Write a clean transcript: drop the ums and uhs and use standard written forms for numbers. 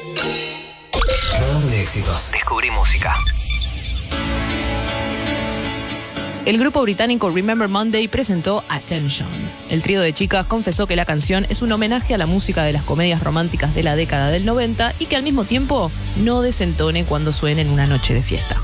Radar de éxitos. Descubrí música. El grupo británico Remember Monday presentó Attention. El trío de chicas confesó que la canción es un homenaje a la música de las comedias románticas de la década del 90 y que al mismo tiempo no desentone cuando suene en una noche de fiesta.